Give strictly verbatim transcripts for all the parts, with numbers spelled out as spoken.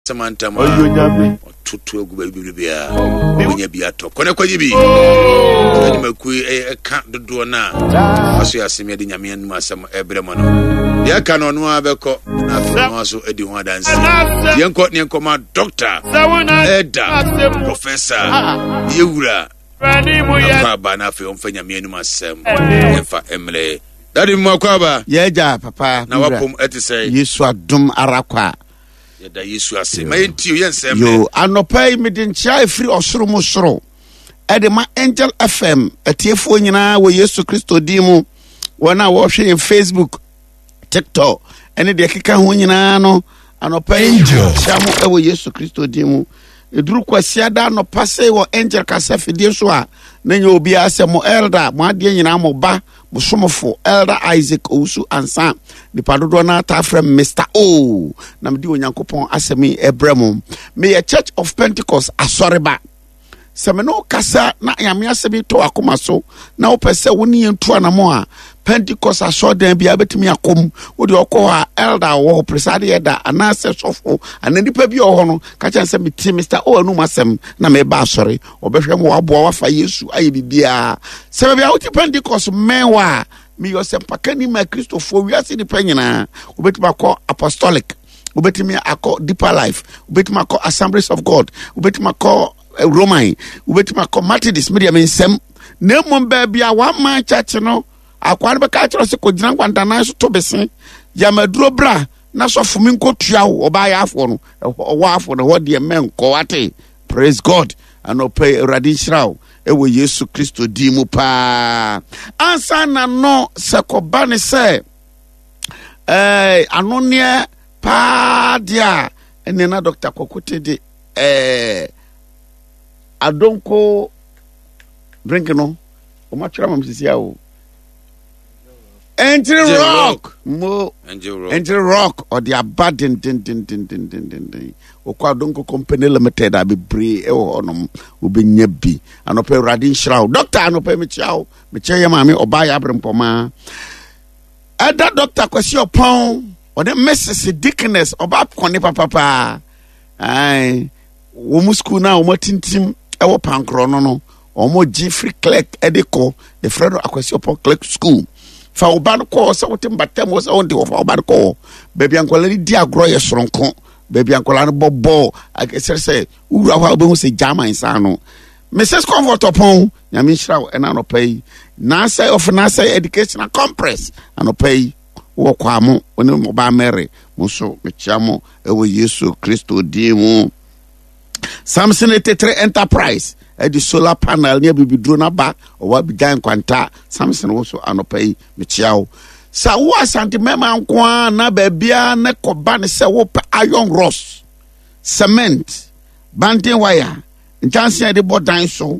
Samantha ma tutu egu baby bia onya bia to kone kwaji bi ani maku e ka dodo na aso yaseme de nyame anu asem ebre mo no ya ka no no abeko na afro aso edi ho adansi yenko ne nkoma doctor Eda professor Yewura Papa na fe onfa nyame anu asem enfa emle dadi mo kwaba yeja papa na wapom etise Yesu adom arakwa da Yesu ase ma yentio yensem yo anopai midincha efiri osoro mo soro ede ma Angel F M atiefo nyina wo Yesu Kristo dimu wona wo hwe Facebook TikTok ene de keka ho nyina no anopai chamo e wo Yesu Kristo dimu eduru kwasia da no pase wo Angel kasafidie so a na nya obi ase mo elder mo ade nyina mo ba Busumofo Elder Isaac Owusu ansa ni padodo na ta frem Mister O na mdi onyankopon asemi ebrem me ye Church of Pentecost asoreba semeno kasa na yame asemi to akoma so na opese woni yentu anamo a Pentecost asodan bia betimi akom wodi okọ a elder wo presade yeda anase sofo ananipa bi o ho no ka chanse meti Mister O anu masem na me ba asore obehwe mo wabo wafa Yesu aye bibia sebe bia uti Pentecost mewa mi yosem pakani ma Christopher wiase ni panyina obetimi akọ apostolic obetimi akọ deeper life obetimi akọ Assemblies of God obetimi akọ Roman obetimi akọ Methodist media mensem na mo ba bia wa man church no akwar be ka chiro se ko gina kwanta na so to besen ya maduro bra na so fumi nkotua wo oba ya afo no wo afo no wo de men ko wate praise God and pay radishraw e wo Yesu Kristo di mu pa ansa na no se ko ba ne se eh anonie pa dia ene na Doctor Kokote de eh adonko drink no o ma tira mam sisi awo Angel Rock mo Angel Rock Angel Rock or the abandon din din din din din din din o kwa donko company limited abi bre e wo onom obenya bi anope radin shraw doctor anope me chiao me cheye mame oba ya brempoma ada doctor kwesi opon o de Missus Dickness oba kone papa pa ai wo mu school na o matintim e wo pankro no no o mo Jeffrey Clerk edeko the friend akwesi opon Clerk school fa oban ko so wotim batem wo so onde wo fa oban ko baby ankola ni di agro ye soronko baby ankola no bobo akese se ura wa obo se German san no Missus Comfort upon nyame hira e na no pay na say of na say educational compress ano pay wo kwa mo oni mo ba mere mo so me chiamo e wo Yesu Kristo di mu Samson eighty-three Enterprise edi solar panel ne bibidro na ba o wa bidan kwanta Samson wo so anopai me chiao sa wo asante mema nko na ba bia ne koba ne se wo iron rods cement banding wire ntanse de bodan so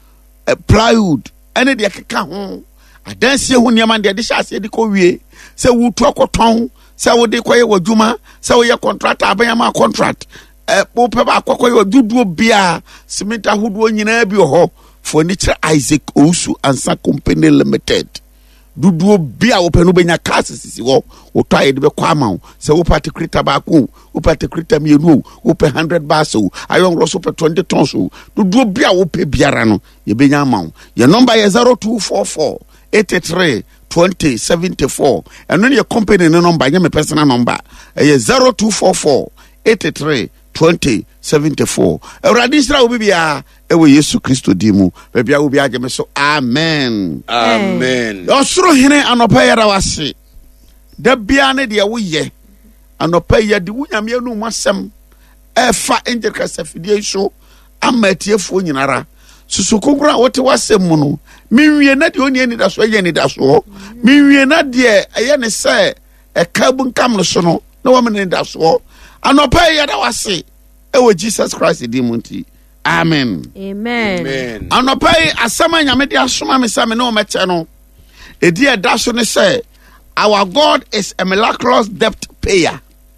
plywood ene de keka ho adanse ho niam ande de hyase de ko wie se wo tu akoton se wo de koye wadwuma se wo ye contract abanyama contract eh pope ba akoko yo duduo bia cement ahodo nyina bi ho furniture Isaac Owusu ansa company limited duduo bia wo penu benya classes sisi wo wo try de be kwama se wo party creator ba ko wo party creator mienu wo pe one hundred bars o ayon roso pe twenty tons o duduo bia wo pe biara no ye benya ama your number is zero two four four eight three twenty seventy-four and when your company no number your personal number is zero two four four eight three twenty seventy-four Radisra obibia ewe Yesu Kristo dimu bebia obia ageme so amen amen osoro hene anopa yara wase da bia ne de wo ye anopa ye de wunyame anu masem efa Angel kasafidie so amatiefo nyinara susu kokura wote wasem mu no miwie na de oni ani da so ye ni da so miwie na de eye ne se e kabun kam no so no na wo me ni da so anopa yada wase ewo Jesus Christ di munti amen amen amen anopa asama nyame de asoma me sa me no meche no edi eda so ne say our God is a miraculous debt payer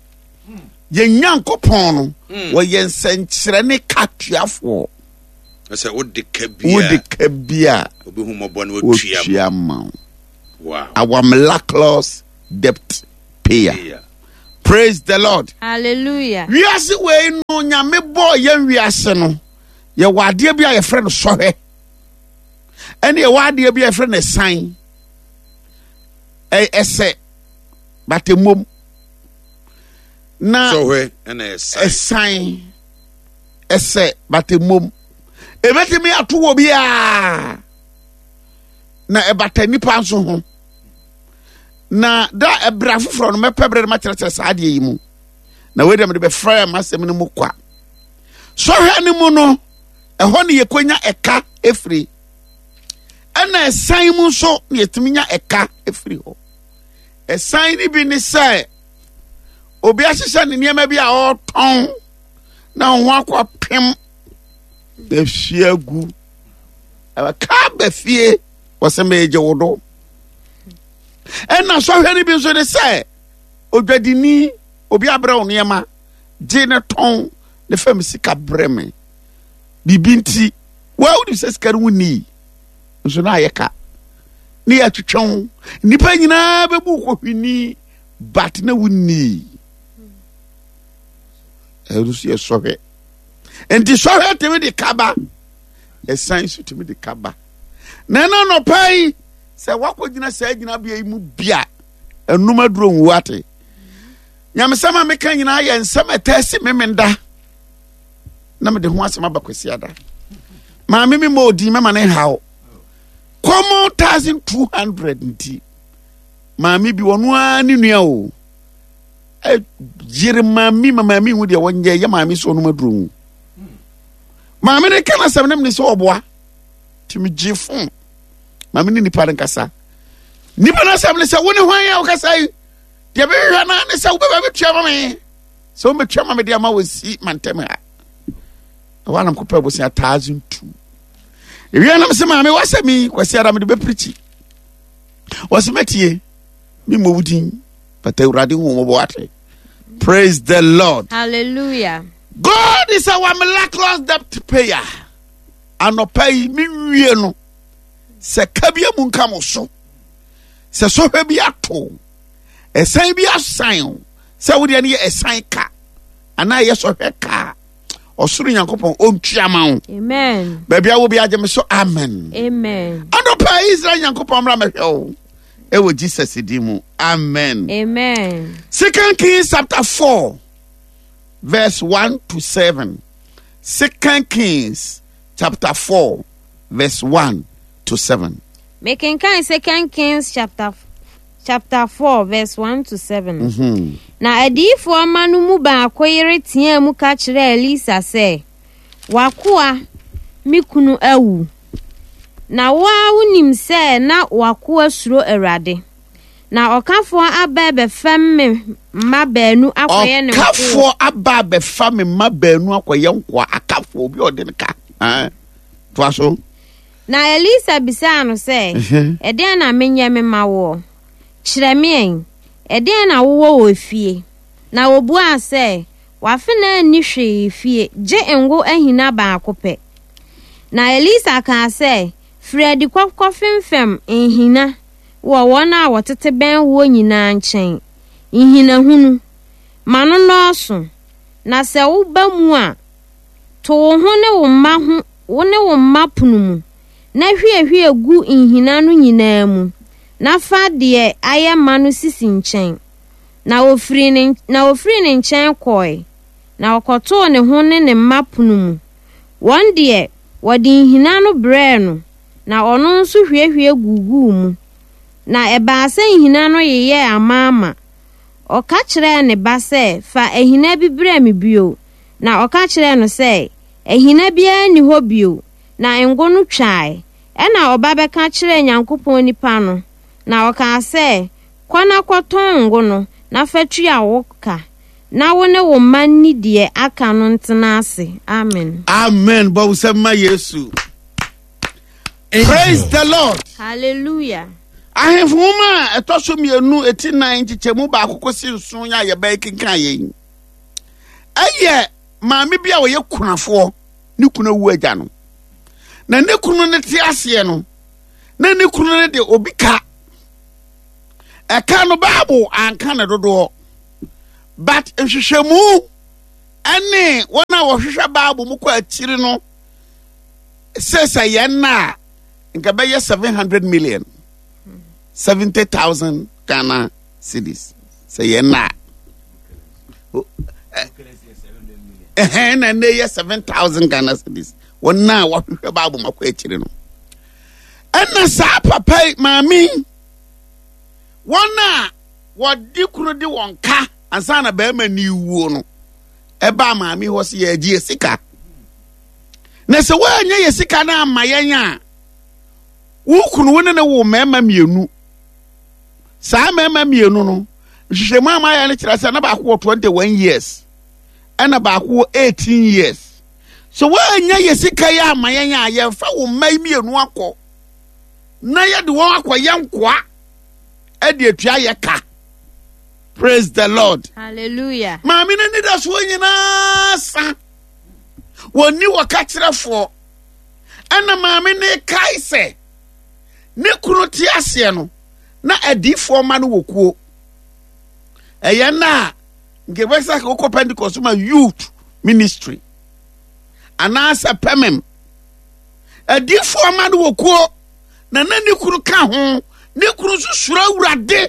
ye nyankopon no wo ye nsenkyere ne katuafo ese wo de kabia wo de kabia obi hu mobo na wo tuama wow our miraculous debt payer yeah. Praise the Lord. Hallelujah. We are see we no nyame boy yen we ase no. Ye wade bia ye friend so he. Ene ye wade bia ye friend sign. Eh ese batemom. Na so we ene sign. Sign. Ese batemom. E betimi ato wo bia. Na e batani pa so ho. Na da ebra foforo no mepebre ma kire sa ade yi mu na we dem de be fra masem no mu kwa so hwe ni mu no eho ne yekonya eka efri ana esan mu so ne yetiminya eka efri ho esan ni bi ni say obi ahihye ne niam bi a o ton na ho akwa pem de fiagu aka ba fie waseme eje wodo. And now, so any been so they say, Odadini, Obia Brown, Yama, Jane Ton, the famous Cabreme, Bibinti, well, this says Karuni, so now yaka, near to Chong, Nipana, Babu, we need, but no we need. I will see a sorry. And the sorry to me the Kaba, a science to me the Kaba. Nana no pay. Se wako jina se jina bia imu bia enuma duro nwate nyamsama meka nyina ya nsama tesi memenda na me de ho asema bakwesi ada ma mimi modi mama ne hawo komo one thousand two hundred nti ma mi bi wonu ani nua o e jire ma mi mama mi hu de wonje ya ma mi so no maduro ma mi ne kana sam ne me so oboa timi jifun mami ni nipa nkasa nipa na sam le se woni hwan ya okasa yi de be hwa na ne se wo be be tua mame se wo be tua mame de ama wasi mantem ha wana mkopa bo se one thousand two ewi na me se mame wasami kwasi ara me de be preach wasemetie mi mowudin pata urade hu mo bo ate. Praise the Lord. Hallelujah. God is our miraculous debt payer. Anopai mi wie no se kabia munka mo so se so hwe bi ato esan bi asan se wo de ne esan ka ana ye so hwe ka osuru Nyankopon ontwa ma wo. Amen. Baby a wo bi agye me so amen. Amen. Anopa Israel Nyankopon mra me hwe o e wo Jesus di mu. Amen. Amen. Second Kings chapter four verse one to seven. Second Kings chapter four verse one to seven. Making kind Second Kings chapter chapter four verse one to seven. Mhm. Na adifo amanu mu ba akoyere tia mu ka kire Elisa se wakoa mikunu awu na wa unim se na wakoa suro Awurade na okafo aba be fam me ma baanu akoye ne okafo aba be fam me ma baanu akoye nko akafo obi ode nka ah to aso. Na Elisa bisa no se eden na menye me mawo kire me eden na wo wo fie na obu ase wafena ni hwe fie je engo ahina ba akope na Elisa ka se Fredi kwakofemfem ehina wo wona wotete ben wo nyina nchen ehina hunu mano noso na se wo ba mu a to wo ne wo ma hu wo ne wo ma punu mu na hwie hwie gu ehina no nyina mu na fa de aye manu sisi nchen na ofiri ne na ofiri ne nchen koi na okoto ne ho ne ne ma punu mu won de wodi ehina no bre no na ono nso hwiehwie gugu mu na eba ase ehina no yeye amama oka kire ne ba se fa ehina bibre me bio na oka kire no se ehina bia ni ho bio na engo no twae e na oba be ka kire Nyankopon nipa no na oka se kwana kwaton ngo no na fatui awoka na wone wo manni de aka no ntena ase. Amen. Amen. Ba usema Yesu. Praise the Lord. Hallelujah. Ahemfuma etoso mienu eighty-nine chichemu ba akokosi nson ya ye ba kinkan ye. Aye maame bia wo ye kunafo ni kuna wu agya no. Na ne kunu ne te ase no. Na ne kunu ne de obika. Eka no Bible anka na dodo. but nhwehwɛmu ane wona wo hwehwɛ Bible mu kwa akiri no sesa yen na nka bɛyɛ seven hundred million seventy thousand Ghana cedis say yen na eh na ne seven thousand Ghana cedis wona wo hwehwɛ Bible mu kwa akiri no ana sa papa mami wona wodi kunu di wonka ansa na ba ma ni wuo no eba mami ho se ye gie sika na se wa anya ye sika na amayen a wo kunu wona na wo mema mienu sa mema mienu no hwehwemu amaya ne kira se na ba ko twenty-one years ana ba ko eighteen years so wa anya ye sika ya amayen a ye fa wo mai mienu akọ na ye de wo akọ ye nkoa e de atua ye ka. Praise the Lord. Hallelujah. Mami na nida so nyina sa. Woni wakatrefo. Ana mami ne kai se. Ne kunu ti ase no. Na adifo ma no wokuo. Eye na ngebesa ko ko Pentecost ma youth ministry. Anasa pemem. Adifo ma no wokuo. Na na ne kunu ka ho. Ne kunu so sura urade.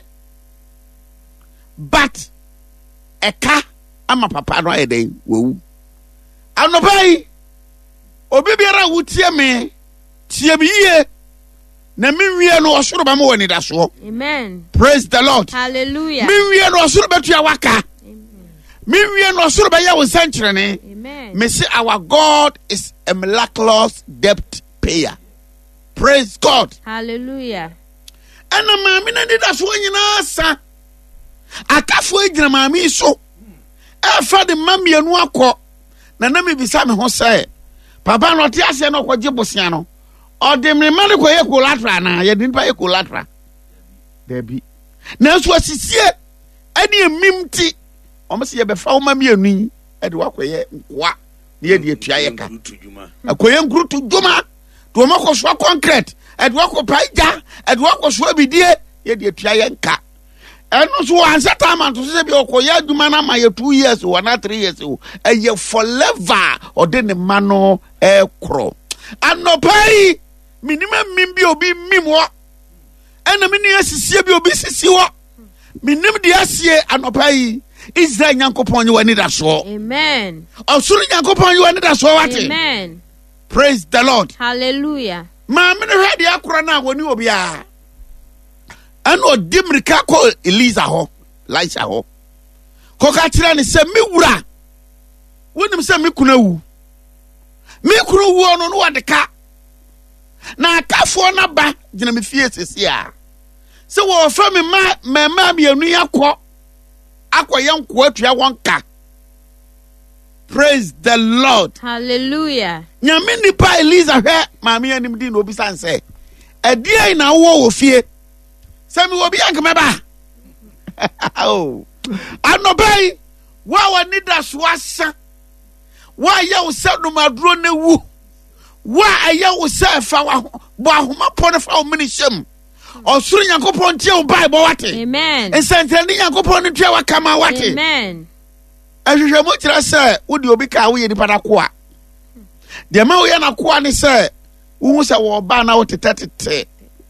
But eka ama papa no ayeden wo anopai obi biara wutie me tie me yie na menwie no osoro ba mo wani da so. Amen. Praise the Lord. Hallelujah. Menwie no osoro betua waka. Amen. Menwie no osoro ba ya wo sankyerene. Amen. Me say our God is a miraculous debt payer. Praise God. Hallelujah. Ana mami na ndi da so nyina sa akafo ejina mami so e fa de mamienu akọ na na me bisa me ho sai papa no te ase no kwaje bosia no o de me mane ko ye collateral na ye din pa ye collateral da bi na so asisie ani emimti o me se ye be fa o mamienu yi e de wakoye nkoa na ye de atua ye ka akoye nkrutu djuma to mo ko so concrete e de wakopa ija e de wakoso abidie ye de atua ye nka. And so answer time and to say be okoya dumana my two years or not three years a year forever or then the mano air crow. And no pay minimum mimbi obi mimwa and the mini see obi siwa minim the asie and no pay is there yankopon you need us so. Amen. Or soon yankopon you need us so. Amen. Praise the Lord. Hallelujah. Mamma had the akrana when you be a ano dimrika ko Eliza ho Elisha ho ko ka kira ne se mi wura wonim se mi kuna wu mi kunu wu no no wadeka na akafo na ba gina me fie sesi a se wo fa me ma mama mienu yakọ akoye nko atua wonka. Praise the Lord. Hallelujah. Nyame nipa Eliza hwe maame anim di no obi sanse adie na wo wo fie Sami wobi ankmeba. Oh. Anobai wa wa nida swasa. Wa ya wo se no madro na wu. Wa aya wo se fa wa bo ahoma pon fa wo mini hyem. Osuru Nyankopon tie wo Bible wate. Amen. Ensentani Nyankopon tie wa kama wate. Amen. Ahwehwe mo kira se wo di obi ka wo ye nipa da ko a. De ma wo ye na ko a ne se wo hu se wo ba na wo tetetete.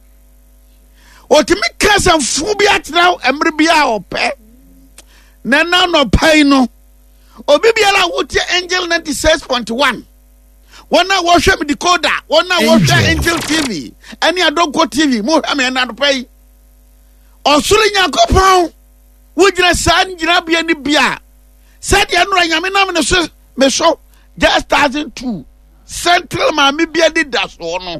Otimi kasa fu bi atraw emre bia ope na na no pai no obi bia la wote angel ninety-six point one wona wo hwe me decoder wona wo hwe angel T V ani adonko T V mo hwe me na no pai osuru Nyankopon wo gina san gina bia ni bia said ya no nyame na me so me so just one thousand two central ma me bia di da so no.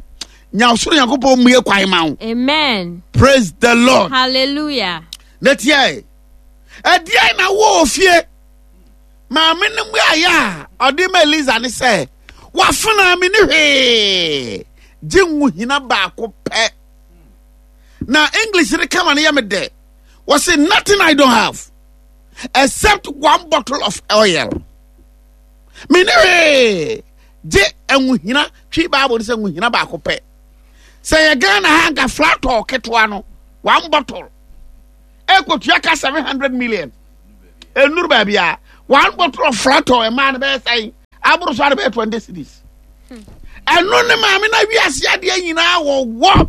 Amen. Praise the Lord. Hallelujah. Let ye. Adia na wo fie. Ma me ne mu aya. Odi ma Eliza ne say, "Wa funa me ni hwe." Jinwu hina ba ko pe. Na English re come na me de. Was say nothing I don't have except one bottle of oil. Me ni hwe. Je enwu hina twi Bible say enwu hina ba ko pe. Say again a hanga flat or ketwano, one bottle. Eko tuaka seven hundred million. enuru ba bia one bottle of flat or a man be say aburu so be twenty cedis eno ne ma me na wiase ade nyina wo wo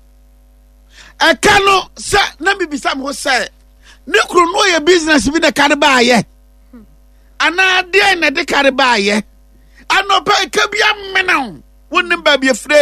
e ka no se na bibisa mo se ne kru no ye business bi de kare ba ye ana de na de kare ba ye anopa ka bia menaw wonim ba bia fre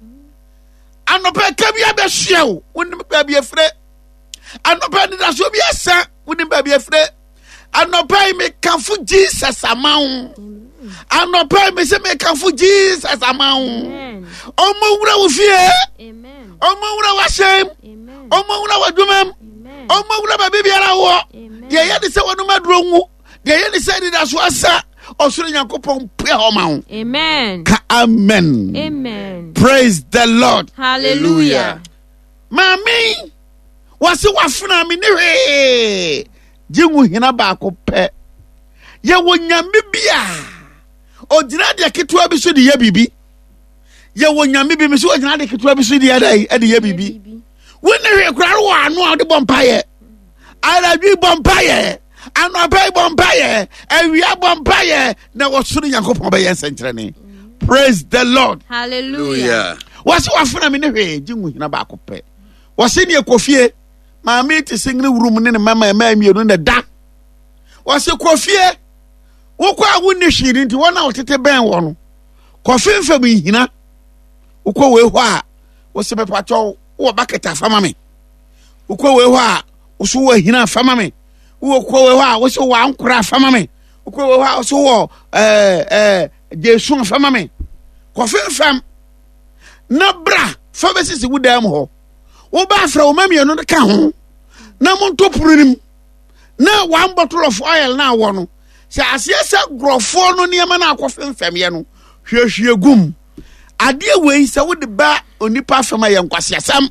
anopa ka bia be hyew wonim ba bia fre anopa de da so bia sa wonim ba bia fre anopa me kanfo Jesus amaw anopa me se me kanfo Jesus amaw omo wura wo fie amen omo wura wa shem amen omo wura wa dumam amen omo wura ba bibiara wo de ye de se wonu maduro nwu de ye de se de da so asa osoro Nyankopon pe ho ma wo amen ka amen amen praise the Lord hallelujah mami wase wafuna mi ne hwe jingu hina ba ko pe ye wonyame bia ogina de ketewa bi so de ye bibi ye wonyame bi mi so ogina de ketewa bi so de ye dai e de ye bibi woni hwe kura wo anu a de bompaye ara bi bompaye anu bai bompaye ewia bompaye na wo suru Yakobon ba ye sentrene praise the Lord hallelujah wase wafuna mi ne hwe jingu hina ba ko pe wase ne ekofie maami ti singri room ne mama ema mienu ne da wase kofie wokọ awu ne hwiri nti wona otete ben wo no kofi mfam hina wokọ we ho a wose be pacho wo baketa fama me wokọ we ho a woso wo hina fama me wokọ we ho a woso wa ankura fama me wokọ we ho a woso wo eh eh jesu fama me kofi mfam na bra fa besisi wudam ho wo ba fra wo mamienu ka ho na mo ntopurunim na one bottle of oil na wo no se asiesa grofo no niema na akofemfem ye no hwehwe gum ade wei se wo de ba onipa fema ye nkwase asam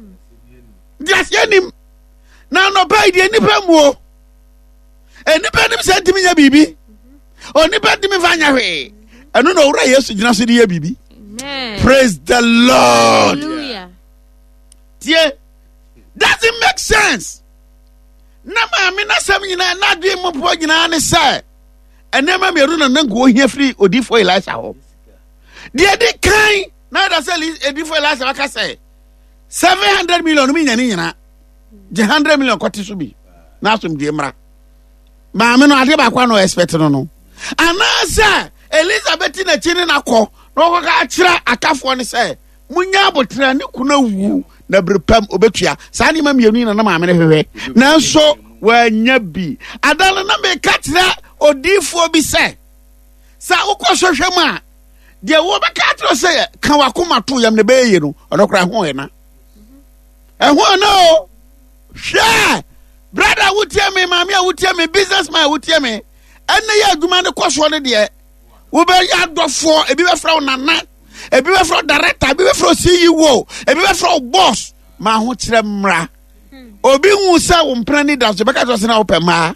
dias yenim na no ba ide nipa muo enipa nim se ntimi nya bibi onipa ntimi fanya hwe eno no wura Yesu gina so de ye bibi amen praise the Lord hallelujah tie doesn't make sense na ma me na sam nyina na dwe mo po nyina ne sai enema me ru na nango ohia free odifo Elisha ho de de kan na da say odifo Elisha waka say seven hundred million mi nyane nyina one hundred million kwati so bi na asum die mra ma me no ade ba kwa no expect no no anasa Elizabeth na chini na ko no ko ka kira akafo ne say munya abotra ne kuna wu na brepam obetua sa ni ma mienu na na ma me hwehwe na so wanya bi adala na me katira odifo bi se sa ukoshohwem a de wo be katiro se kan wakoma to yam ne beye no odokra ho e na ehwo na o hwe brother wutie me mama wutie me businessman wutie me enne ya aduma ne koso ne de wo be ya dofo ebi be fra nana ebi be fra director ebi be fra C E O ebi be fra boss ma ho kire mra obi hu sa wo mprani da so be ka so na wo pema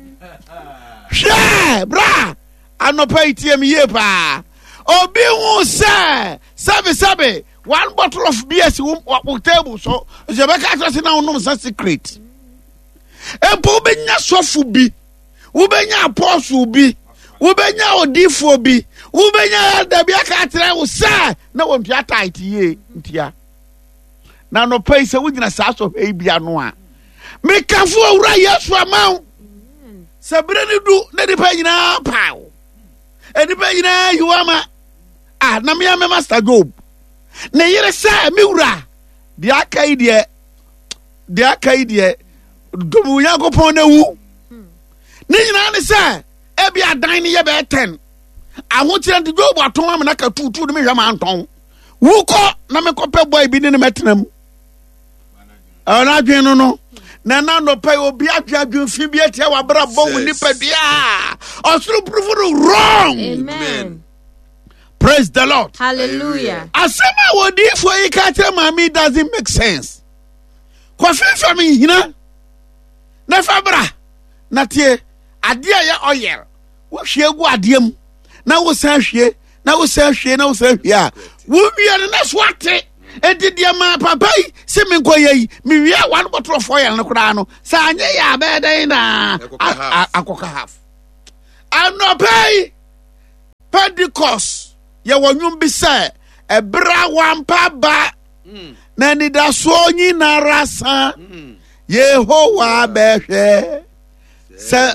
hwe bra anopa itie me ye pa obi hu sa sabe sabe one bottle of beer si wo table so je be ka so na wo no secret empo be nya sofu bi wo be nya apostle bi wo be nya odifo bi wo be nya da bi aka atre wo sa na wo ntua tight ye ntia na no pay se wo gina sa so e bia no a me kafo awura Yesu amaw sabre ni du na di pa nyina paw e di pa nyina yuama ah na me am Master Job na yire sa me wura di akai de di akai de do Yakobon na wu ni nyina ne sa e bia dan ne ye be ten ahotire de Job aton am na ka tutu de me hwa ma anton wuko na me kope boy bi ne ne metenam ana dwen no no na na no pay obi adwadwen fi bi atia wa bra bo wu nipa bia osuru proof wrong amen praise the Lord hallelujah asema wodi fo yi ka tell mami doesn't make sense ko fi fami hina na fabra na tie ade ya oil wo hwie gu adem na wo san hwie na wo san hwie na wo san hwie a wo bia na swate enti dia ma papa yi se me nkoyi me wia one bottle of oil no kra no sa anye ya be den na akoka half anopai Pentecost ye wonwum bi se ebra wampa ba na ni da so nyi na rasa Yehowa behwe se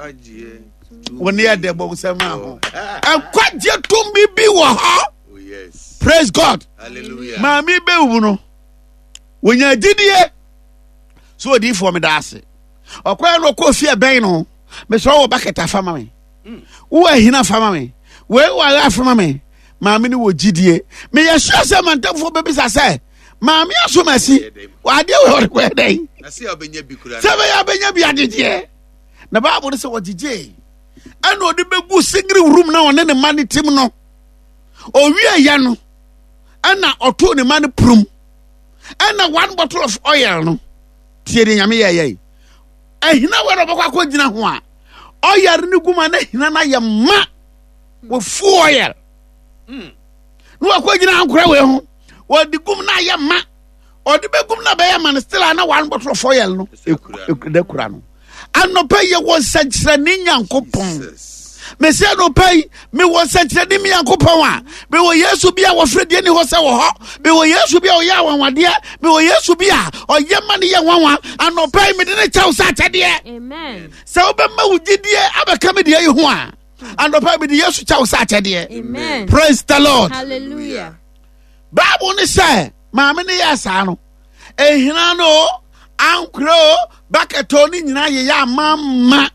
woni ade bo se ma ho akwaje tumbi bi wo ha. Yes. Praise God. Hallelujah. Mami be wu no wonya didie so odi for me da ase okwa no ko fie ben no me so wo bucket afama me wo ahina afama me we wa afama me mami ni wo gidie me ye sure say mantafo be bisa say mami asomasi wa de wo ko den na se obenya bi kura se be ya benya bi adedie na Bible say wo gidie ana odi begu singri room na one ne mani tim no owie ya no ana oto ne mani prum ana one bottle of oil no tie de nyame yeye ehina wero bokwa ko gina ho a oil ni guma na hina na ye ma wo fu oil mm no akwa gina ankora we ho wo di gum na ye ma o di be gum na be ye man still ana one bottle of oil no de kura no anopa ye wo sanchira ni nyankopon Mesi no pay me wo sanchira ni nyankopon a me wo Yesu bia wo fredi ni ho se wo ho me wo Yesu bia o ya wanwade me wo Yesu bia o ye ma ne ye wanwa anopa me de ne chaw sa chade. Amen. Se obemma wo gidie abeka me de ye ho a anopa me de Yesu chaw sa chade. Amen. Praise the Lord. Hallelujah. Bible ni say ma me ne ya sa no ehina no ankro baketo ni nyina ye ya mama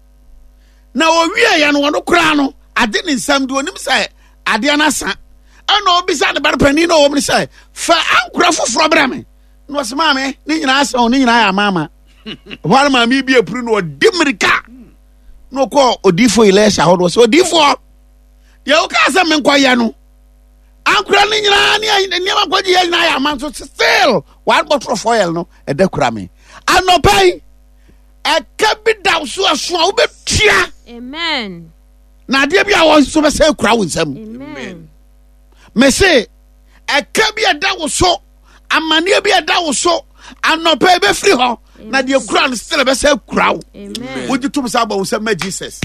na owie ya no wono kura no ade ni nsam de onim say ade anasa ana obisa ne barpani no wom ni say fa ankura foforo bra me no se ma me ni nyina asa ni nyina ya mama wala ma mi bi epuru no dimirika no ko odifo ilesha hodo so odifo ye o ka se me nkoya no ankura ni nyina ni ni ma kwaji ya nyina ya man so still one bottle of oil no e de kura me anopai e ka bi da so aso a wo betua. Amen. Na de bia wo so be say kura wo nsam. Amen. Me say e ka bi da wo so amane bi da wo so anopai be free ho na de kura no still be say kura wo. Amen. Wo jitu sa ba wo say ma Jesus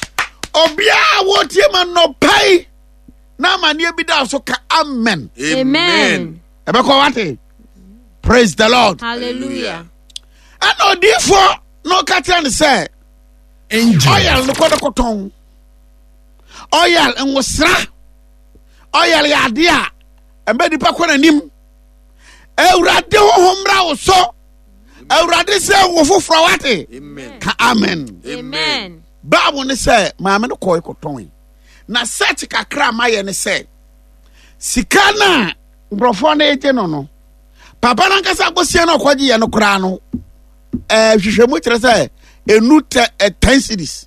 obia wo tie ma nopai na amane bi da so ka amen. Amen. E be ko wate. Praise the Lord. Hallelujah. And no therefore no catch say oil no kodo koton oil en wosra oil ya dia embe di pa kwana nim ewrade ho homra wo so ewrade se wo foforo wate. Amen. Ka amen. Amen. Bible ne say ma me no koy koton na search kakra maye ne say sika na brofo na eje no no papa na nkasa bosie na kwaji ye no kra no eh hwehwemu kire say enu ten cities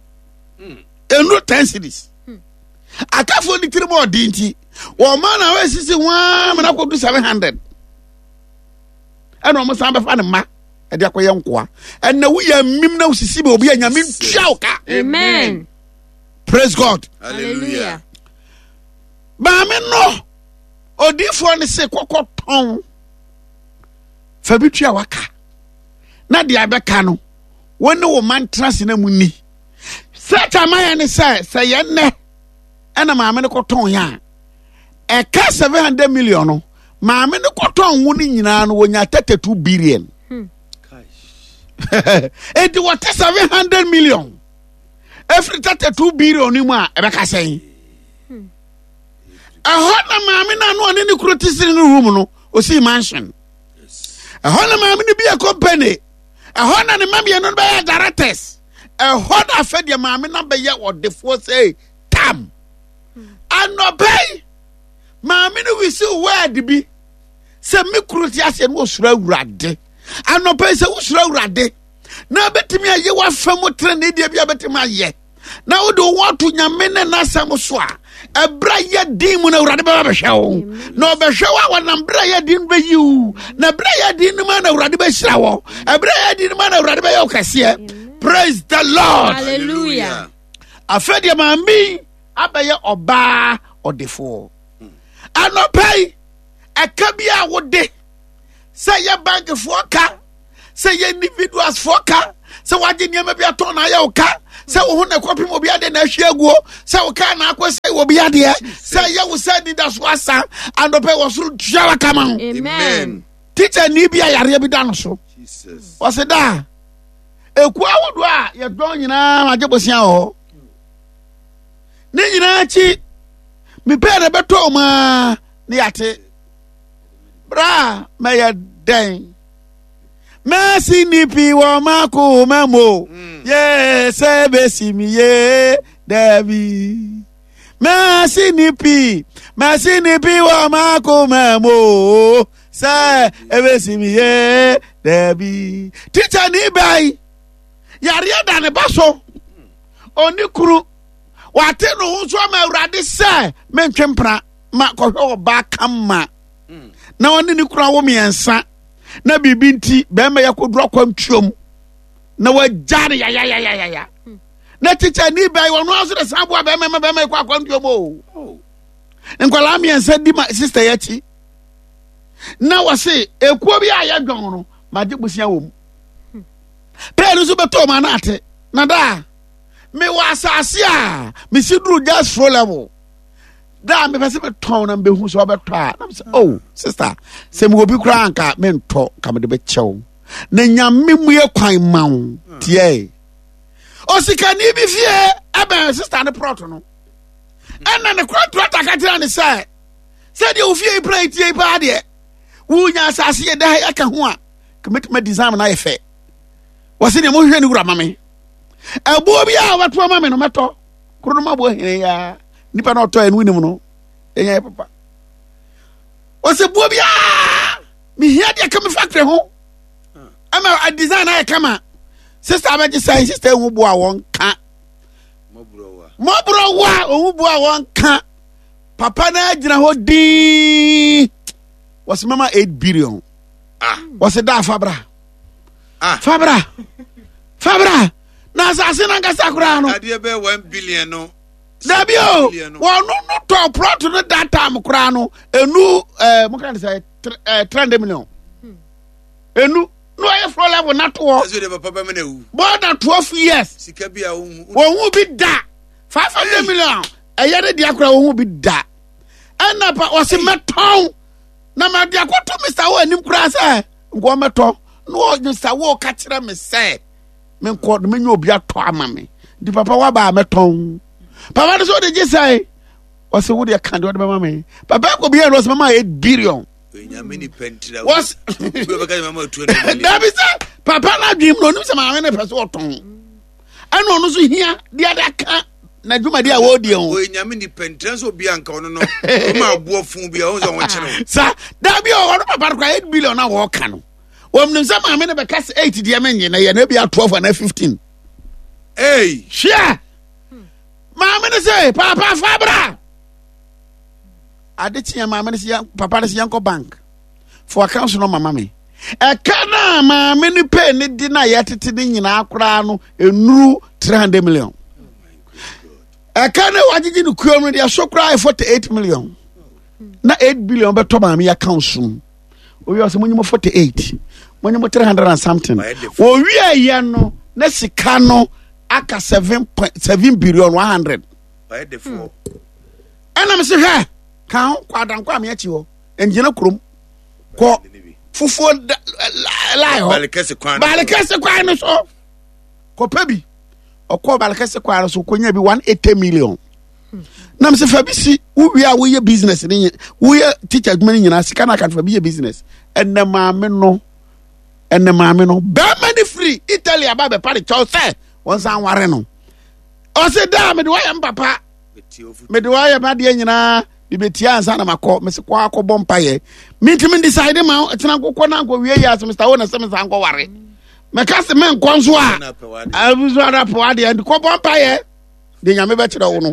enu ten cities akafo ni tiri mo dinti wo ma na we sisi wa me na ko do seven hundred eno mo san be fa ne ma e de akoye nkoa en na wo ya mim na sisi be obi anya mim tuauka. Amen. Praise God. Hallelujah. Ba me no odifo ne se kokoton fa bi tua waka na dia beka no woni wo man trans na muni set amaya ne say say ye ne ena maame ne koton ya e ka seven hundred million no maame ne koton wo ni nyina no wonya thirty-two billion. Hmm. It was seven hundred million every thirty-two billion ni mu a e beka say hmm. Aha na maame na no ne ne krotisiri no room no o si mansion. Aha na maame ne bi a company. Aha na ne maame no be directors. Aha na fe de maame na be ye the force say tam. Anobey maame no we see word bi se me kroti ase no osura urade. Anobey se osura urade. Na betimi aye wa fam trend de bia betimi aye. Na wo do want to nyame ne na sam so a ebra ye din mu na urade ba be hwewo na be hwewa wa na bra ye din be yiu na bra ye din ma na urade ba hira wo ebra ye din ma na urade ba ye okase. Praise the Lord. Hallelujah. Afedi mami abaye oba odefo anopai aka bia wo de say ye bank for ka say ye individuals for ka say waje niam bia ton na ye wo ka say wo hu na kopim obi ade na ahwe aguo say wo ka na akwa say wo bia de say ye wo say di da so asa and ope wo so twa kama. Amen. Teacher ni bia yare bi da no so Jesus was da eku awodo a ye don nyina majebosia ho ne nyina chi mi pere beto ma ne yate bra me ya den Mercy nipi wa mako memo ye sebe simi ye Debbie Mercy nipi Mercy nipi wa mako memo say ebe simi ye Debbie teacher ni bai yare da ne baso oni kuru wate no nso ma urade say mentwempra ma kohwe oba kama na oni ni kura wo miensa na bibi nti be ma yakodro kwamtuom na wajare ya ya ya ya ya na teacher ni bai wono aso de sabo be ma be ma kwa kwamtuom o nkwala miensa di ma sister yachi na wase ekuo bi aya dwon no majebusia wom pelu so beto ma na ate na da me wasase a me sidru just flow level da me pese beton na be hu so beto a na say oh sister se me obi kura anka me nto ka me de be chew na nyame mu ye kwan mawo tie o sika ni bi fie aba sister ne proto no ana ne kura to ataka tira ne say say de o fie pray tie pa de wunya asase ye da aka ho a commit my design na ye fe wase ne mo hwe ni wura mame abo bi a wato mame no meto kuro no mabo hene ya nipa na oto enu nim no enya papa wase bo bi a mi hia de ka me factory ho ama a design na ye kama sister abaji say sister hu bo a won ka mo bro wa mo bro wa hu bo a won ka papa na agina ho di was mama eight billion ah was it da fabra ah fabra fabra na asase na ngasa kura no ade be one billion no dabio won no to prot no that time kura no enu eh mo kan say three hundred million enu no e flow level na to so de papa me na wu more than twelve years sika bia wo hu bi da five hundred million eye de dia kura wo hu bi da ana pa was meton na ma dia kwato Mister Wo anim kura say ngo meto no Mister Wo ka kire me say me nko me nya obi ato ama me di papa wa ba meton papa so de say was wo de kan de mama me papa ko bi no mama eight billion nya me ni pentira was we ba mama two million da bi say papa na dwim no nim say mama me pese oton ana no so hia dia da ka na djuma dia wo die ho o nyame ni pentranso obi anka ono no ma abo fun bia o so won kire sa da bi o papa kwa eight billion na wo ka no wom nim sama me ne be ka eight dia menye na ye na bia twelve and fifteen hey share ma me ne say papa fabra ade tia ma me ne say papa ne say yanko bank for account no mama me e kana ma me ne pay ne di na ye tete ne nyina akora no enuru three hundred million akane wajiji ni kuo no dia sokra forty-eight million na eight billion be to ma me account sum o wi ose monyi forty-eight monyi three hundred and something o wi aye no na sika no aka seven point seven billion one hundred by the four ana me se hwe kan kwadan kwa me achi ho enjina krom ko fufuo lai ho balekese kwan balekese kwan no so ko pebi okọ balakase kwara so konya bi one hundred eighty million nam se fa bi si wo wi a wo ye business ni wo ye teacher adwuma ni nyina sika na kan fa bi ye business enne maame no enne maame no ba many free Italy aba be pare chow say won san ware no o se da me de wa ya papa me de wa ya ba de nyina bi betia ansa na makọ me se kwa akọ mpa ye me ntimi decide ma tena kokọ na nkọ wie ya so Mister Wo na se me san nkọ ware me kase men konso a abuzo ara po ade and ko bompa ye de nyame be kire wo no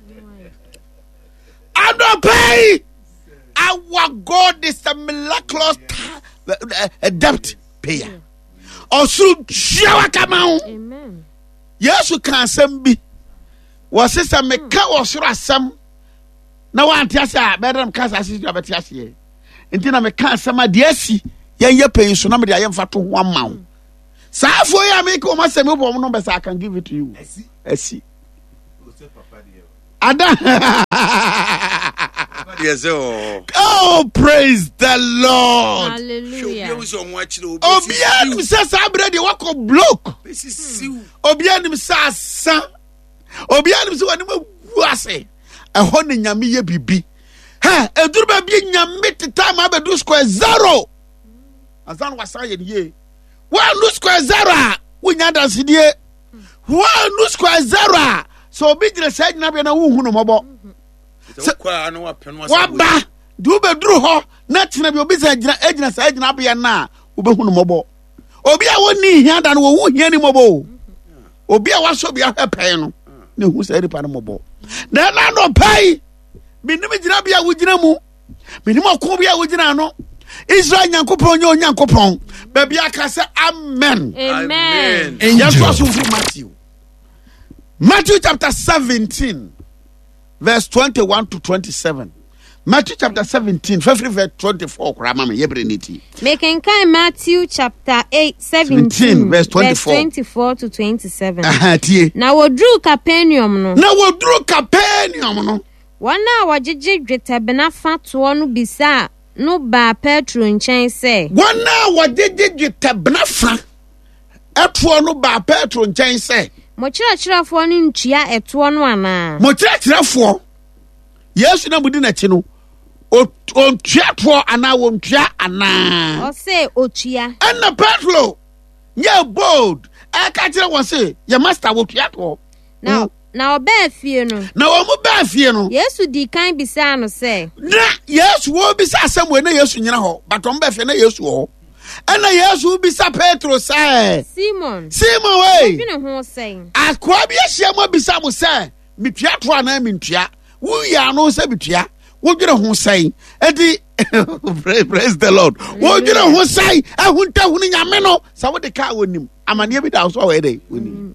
ado pay our God is a miraculous a debt payer osuru jawa kama amen yesu kan asem bi wo sesa me ka osuru asem na wa antia sa bedam kasa sisi abeti ase nti na me ka sama de asi yen ye pay so na me de ayem fa to ho ama wo saa fo ya me ko ma se me bo no be say I can give it to you asi asi Ada Yes, oh. Oh, praise the Lord. Hallelujah. Obianim sa sabre de wako block. Obianim sa sa. Obianim so anim guase. Eho ne nyame ye bibi. Ha, eduru ba bi nyame teta ma be do square zero. Azan wasa ye ye. One do square zero. Wonya dance die. One do square zero. So bi dire sa nyina be na wu hu no mobo. Waba du be duru ho na tena bi obi sa gina agina sa agina be na obehu no mobo obi a woni hia da no wo hia ni mobo obi a waso bi a hepɛ no ne hu sa ripa no mobo na na no pai binim gina bi a wo gina mu binim akɔ bi a wo gina no Israel nyankopɔn nyo nyankopɔn ba bi aka se amen amen in Jesus from Matthew Matthew chapter seventeen verse twenty-one to twenty-seven. Matthew chapter seventeen, verse twenty-four. Making kind Matthew chapter eight, seventeen, verse twenty-four. Verse twenty-four to twenty-seven. Uh-huh, now we drew Capernaum no. Now we drew Capernaum no. One hour jiji gretabena fatuo no bisa no ba Petro nchen say. One hour jiji gretabena fa etuo no ba Petro nchen say. Mo chirachirafo ni ntua eto no ana mo chirachirafo Yesu na budi na chi no ontua to ana wontua ana o say otua ana Petro ye bold e ka kire won say ye master wotua to now now oba fie no na o mo ba fie no Yesu di kan bisa no say na Yesu wo bisa asem we na Yesu nyina ho but on ba fie na Yesu ho Ana Yesu bisa Petro say Simon Simon we Obine ho say akwa bi ahia mo bisa mo say mitua to ana mintua wo ya no say bitua wo dwere ho say edi praise the Lord wo dwere ho say ahunta hu ni nyame no sa wo de ka wonim amane bi da so we dey wonim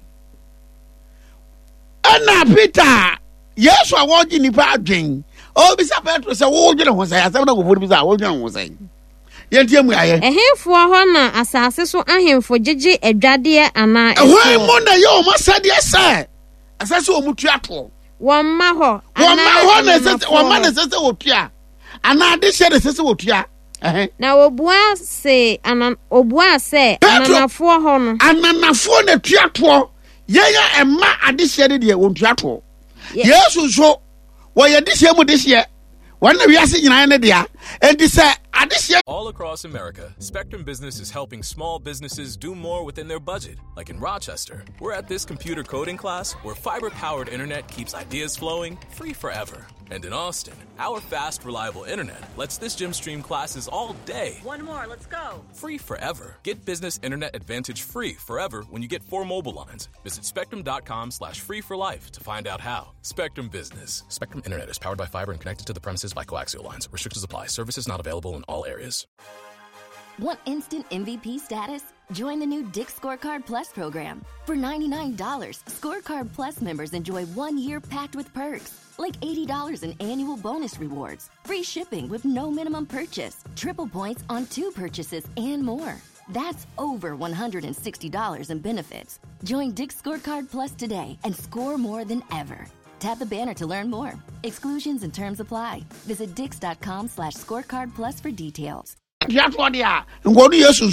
ana Peter Yesu awoji nipa adwen o bisa Petro say wo dwere ho say asem na go fo bisa wo dwere ho say Yentiemu aye. Ehemfo ho na asase so ahemfo jeje adwade ana ehwo mo na ye o masade asa. Asase o mutu ato. Won ma ho. Won ma ho na sese won ma na sese wotua. Ana de hye de sese wotua. Eh. Na obua se ana obua se ananafo ho no. Ananafo na tuato. Ye ya emma ade hye de de wotua to. Yesu so wo ye de hye mu de hye. One we are seeing in India, and this all across America, Spectrum Business is helping small businesses do more within their budget. Like in Rochester, we're at this computer coding class where fiber-powered internet keeps ideas flowing free forever. And in Austin, our fast, reliable internet lets this gym stream classes all day. One more, let's go. Free forever. Get business internet advantage free forever when you get four mobile lines. Visit spectrum.com slash free for life to find out how. Spectrum Business. Spectrum Internet is powered by fiber and connected to the premises by coaxial lines. Restrictions apply. Services not available in all areas. Want instant M V P status? Join the new Dick's Scorecard Plus program. For ninety-nine dollars, Scorecard Plus members enjoy one year packed with perks, like eighty dollars in annual bonus rewards, free shipping with no minimum purchase, triple points on two purchases, and more. That's over one hundred sixty dollars in benefits. Join Dick's Scorecard Plus today and score more than ever. Tap the banner to learn more. Exclusions and terms apply. Visit dix.com slash scorecard plus for details. Yesu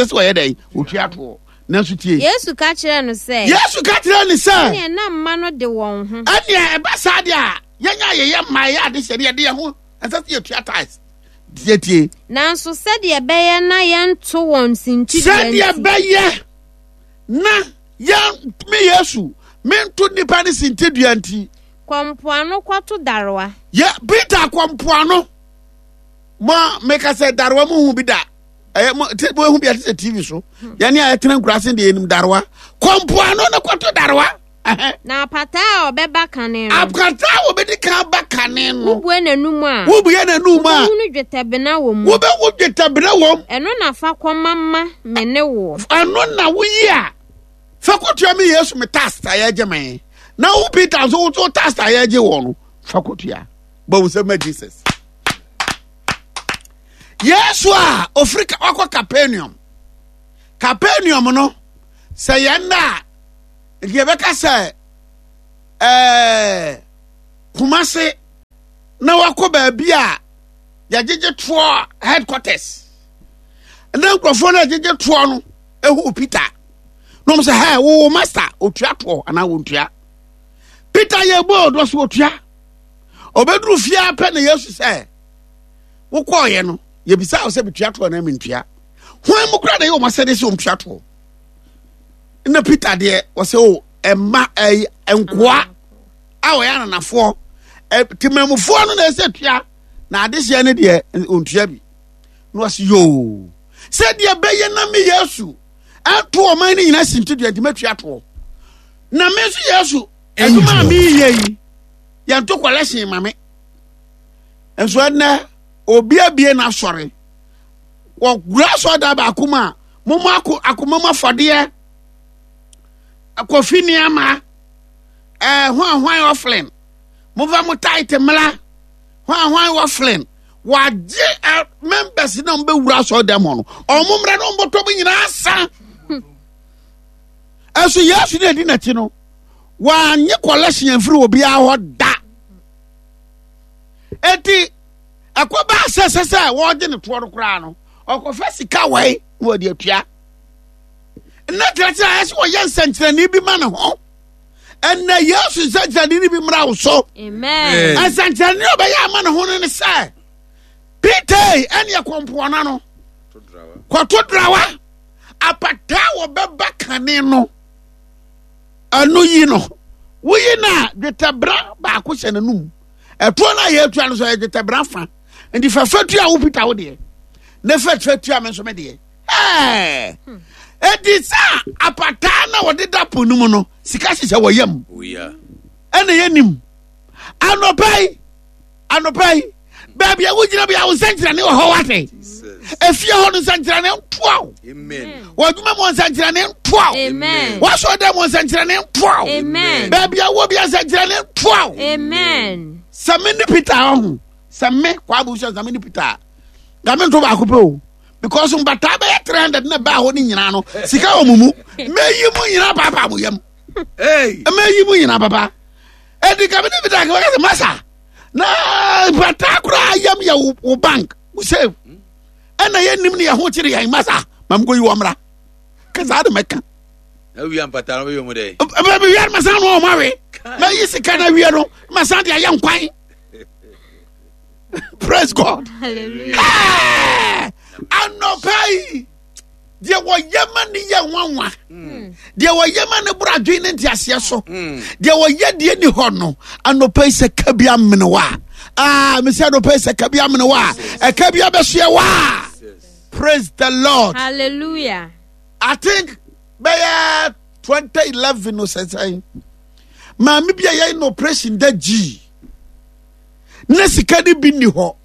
Yesu ka kire no say Yesu ka kire no say e na mma no de won ho ania e ba sa de a yenya ye ye ma ya de seri de ho ansa ye tua ties tietie nanso se de be ye na ye nto won sinti se de be ye na ya me Yesu me nto nipa ne sinti duanti kwampoano kwato darwa ye Peter kwampoano ma make say darwa mu hu bi da eh mo te bo hu bi ate T V so ya ne a tena nkurase de enim darwa kwampoano ne kwato darwa na pata obeba kane no apata obedi kan ba kane no wo na num a wo bu ye na num a wo nu dwetabena wo mu wo be wo dwetabena wo eno na fa kwamama me ne wo eno na wo yi a fa kotua me Yesu me task ya jeme na wo Peter so wo task ya je wo no fa kotua ba wo se ma Jesus Yesu a Africa wako Capernaum. Capernaum no say yanda yebeka say eh Kumase na wako baabi a yajeje to headquarters. Na nkrofo na yajeje to no ehu Peter. No say hey wo master otua to ana wo ntua. Peter ye bold was otua. Obedru fia pe na Yesu say wo koye no ye bisa wo say betua to na mentua. Hwan mu kra na ye o masede se o ntua to. Na Peter de was say o emma eh enkoa a wo ya na nafo timamufo no na se tua na adehye ne de ontua bi. No was yo said ye beye na me Yesu ato o man ni nyina sinti de matua to. Na me so Yesu eduma mi ye yi ya to collection mame enso na obi abie na sore wo graso da ba kuma mo mo akoma ma fode akofi ni ama eh hwan hwan offline mo va mo tight mla hwan hwan offline wa je members na mbe wura so dem no omo mra no mboto bi nyina asa enso Yesu na di na ti no wa nye collection free obi a ho da eti akoba sesese wo de ne to kra no okofa sika wai wo de atua na tata aso wo yen sentrani bi ma ne ho ena Yesu sentrani bi mra wo so amen asentrani oba ya ma ne ho ne se Peter eni akompo na no to drawa ko to drawa apata wo beba kane no anu yi no wo yi na detabra ba ko se nanum eto na ye etua no so ye detabra fa ndi fa fatu a wo Peter wo de na fa fatu a me so me de eh edi sa apata na wo de dapo num no sika hye wo yam wo ya ene ye nim anopai anopai baby a wo gina bia wo sentra ne wo ho wate efie ho no sentra ne ntoa amen wo duma mo sentra ne ntoa amen wo so da mo sentra ne ntoa amen baby a wo bia sentra ne ntoa amen samini Peter ho samme kwa bu so samini Peter gamen to ba ko pe o because mbata ba three hundred na ba ho ni nyina no sika omumu meyi mu nyina papa mo yam hey meyi mu nyina papa edi gamen Peter ko ka masa na batakura yam ya wo bank wo save ana ye nim ne ya ho kire ya masa mam go yi wo mra kaza de meka na wi am patano be mu de ba bi yar masa no ma we na yi sika na wi no masa de ya nkwan. Praise God. Hallelujah. Anopai de wo yema ni ye wanwa de wo yema ne bradwe ne ntiase so de wo ye de ni ho no anopai se kabia menwa ah me se anopai se kabia menwa e kabia be so wa. Praise the Lord. Hallelujah. I think by twenty eleven no say ma me bia ye no operation da G na sika de bi ni ho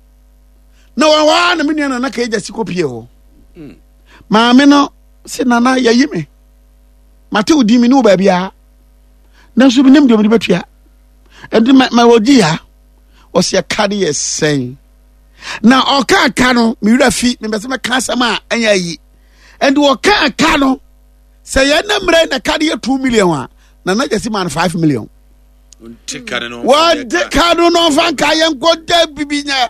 na wa wa na me na na ka eja sikopie ho maame no se nana yayi me mate odi mi no ba bia na so bi nem de me betua edi ma wogi ya o se ka de yesen na o ka ka no me wura fi me be se me ka sama anya yi and o ka ka no se ye na mre na ka de two million a na na jesi man five million untikane no what de ka no no fan ka ye nko da bibinya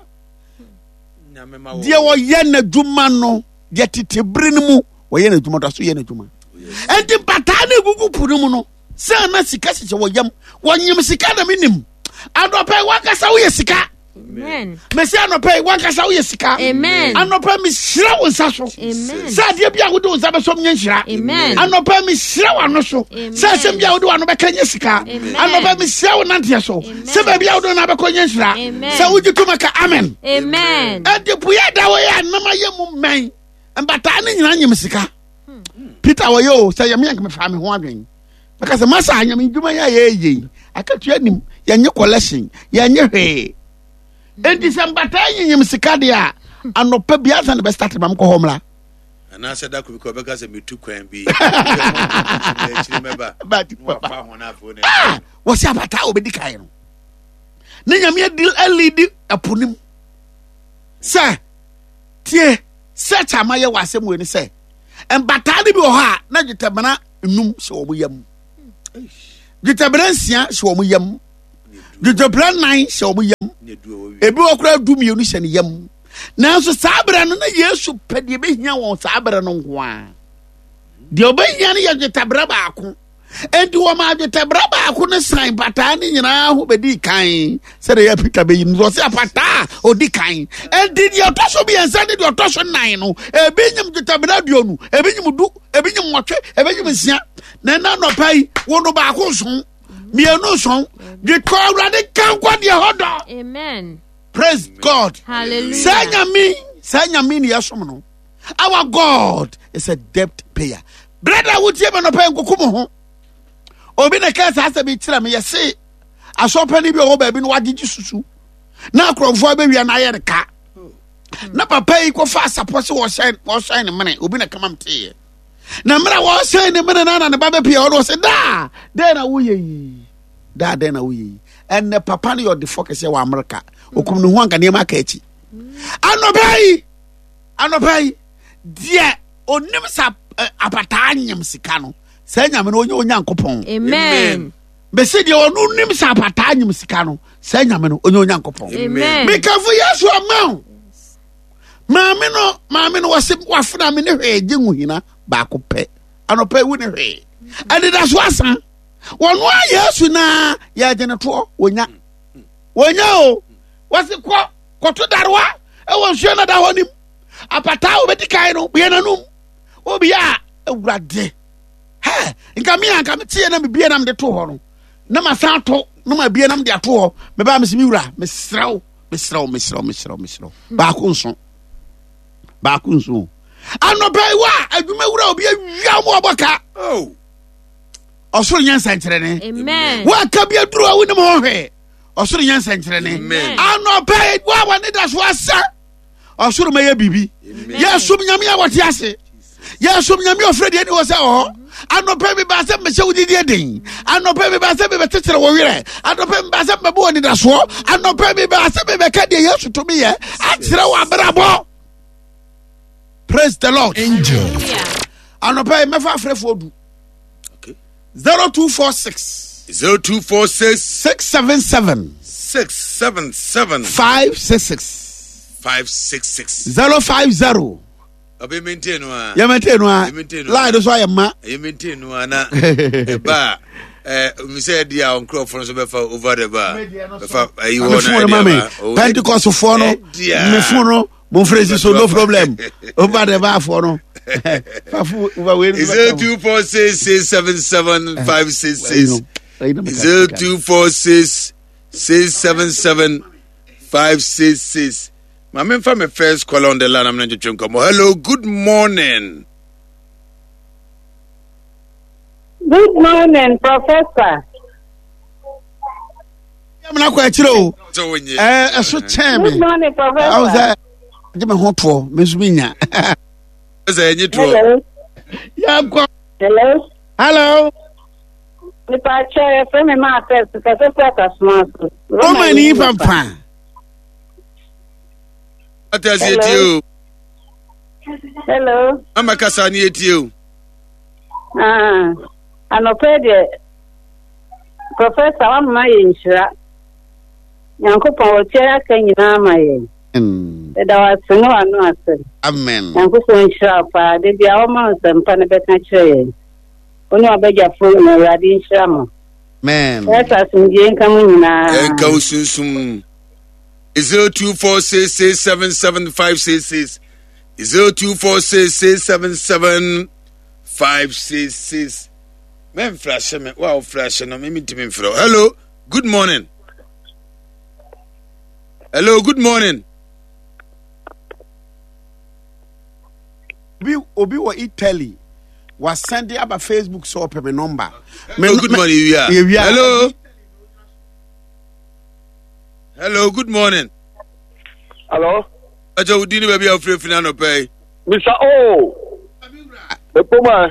dia wo ye na dwuma no de tete brin mu wo ye na dwuma do so ye na dwuma enti patane gugu puru mu no se na sika sike wo yam wo nyim sika na minim adopai wakasa wo ye sika amen mesi anopai wakasa wo ye sika amen anopai mi hira wo nsa so amen sa de bia wo de wo nsa be so mnyira amen anopai mi hira wo no so sa sem bia wo de wo no be kanye sika anopai mi hira wo nantia so se ba bia wo de na be konye hira sa wo gituma ka amen amen ade puya da wo ya na ma ye mu men mbata ne nyina nyim sika Peter wo yo say ye me yank me fa me ho adwen because masa anyam ndwuma ya ye ye akatua nim ye nye collection ye nye hwe en December tan nyim sika de a anopa bia san be start mam ko homla ana se da ku ko be ka se metu kwan bi e chiri meba but papa hona fo ne wo se abata obedi kai no ne nyam ye deal lead aponim sa tie search amaye wasem we ni say embata de bi ho ha na dwetabena num se wo yam dwetabena nsia se wo yam dwetabena nine se wo yam ebi okra du mienu se ne yam nanso saabra no na Yesu pede be hia won saabra no nko a de obehia ne ye dwetabena ba ako enti wo ma dwetabena ba ako ne san bata ne nyina ho bedi kan se de ya Peter be yin so se apata odi kan enti de otoso bi ensa de otoso nine no ebi nyim dwetabena duonu ebi nyim du ebi nyim nwotwe ebi nyim nsia na na no pai wo no ba ako so mienu so de ko awrade kan kwa de hodo. Amen. Praise God. Hallelujah. Say nyami, say nyami ni yasom no. Our God is a debt payer. Brother, would you no pay nkokumo ho? Obi na kasa asa bi tira me yese. Asopani bi o ba bi no wagigi susu. Na akrofo be wi na ye ka. Na papa yi ko fa asapose wo shine, wo shine mene. Obi na kama mte. Na mra wo shine mene na na ne baba pia o do se da. Da na wo yi. Da da na wo yi. And the papa ni the focus ya wa America. Okum no ho anka ne ma ka echi. Anobai. Anobai. Dia onim sa apata anyam sika no. Sa nyame no onye onyankopon. Amen. Be se dia onu nim sa apata anyam sika no. Sa nyame no onye onyankopon. Amen. Me ka fu Yesu amao. Maame no, maame no wase wafuna me ne hwe gengu hina ba ko pe. Anopai wu ne hwe. Ade da so asan. Wonu a Yesu na ya geneto wonya. Wonya o. Wase ko koto darwa e won hwe na da honim. Apata obedi kai no be nanum. Obi a awurade. He, nka me anka me tie na me bie na me de to ho no. Na ma san to, na ma bie na me de ato ho. Me ba me simi wura, me sraw, me sraw, me sraw, me sraw, me sraw. Ba ko nso. Ba ko nso. Ano bai wa adwuma wura obi awia mo aboka. Oh. Osoro nyansa nkyerene. Amen. Wa ka bia duru awu ne mo hwe. Osoro nyansa nkyerene. Amen. Ano bai wa wa ne da so asa. Osoro meye bibi. Yesu nyame a wote ase. Yesu nyame ofredi ani wo se ho. Ano bai me ba se me hye wudi die den. Ano bai me ba se me betetere wo were. Ano bai me ba se me bo ni da so. Ano bai me ba se me be ka de Yesu to me ye. Akyere wa brabo. Praise the Lord. Angel. Ano bai me fa frefo du. zero two four six zero two four six six seven seven six seven seven five six six five six six zero five zero. Obe maintain no. Ya maintain no. Lie do so ayema. Ya maintain no na. E ba eh we say dia on crop for so be for over the bar. Be for ayi wona. Pentecost for no. Me phone no. Mon frère so no problem. Over the bar for no. zero two four six six seven seven five six six zero two four six six seven seven five six six. My man from my first call on the line. I'm not just come. Hello, good morning. Good morning, Professor. I'm not quite sure. Eh, so charm. Good morning, Professor. How's that? Give me hot for Miss Minya. Hello. Hello. Hello. If I share from my first, because I thought I smart. Oh, my name, Papa. What does it you? Hello. I'm a Cassani at you. Ah, I'm a pedia. Professor, I'm my insurance. Yanko Power Chair, can you know my? That was no one knows. Amen. Yanko so insurance, they be almost and Panabet. Only a beg your phone and Radin Shama. Man, that's us in Jane coming now. And go soon. Zero two four six six seven seven five six six zero two four six six seven seven five six six. Men flash me. Wow, flash no me to me flow. Hello, good morning. Hello, good morning. Obi Obi wa Italy was sending up a Facebook so up my number. Hello, good morning. Yeah. Hello. Hello, good morning. Hello. Aja udini baby afre finano pay. Mister O. Epoma.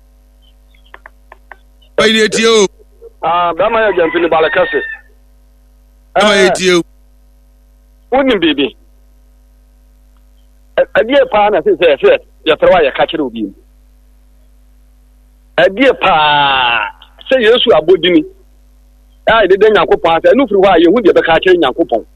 Pay ni etio. Ah, bama ya jamfini balakase. Bama etio. Woni bibi. adie pa na se se se ya fere ya ka kire obi adie pa se Yesu abodini ai de Nyankopon ase enu firi wa ye hu de be ka kire Nyankopon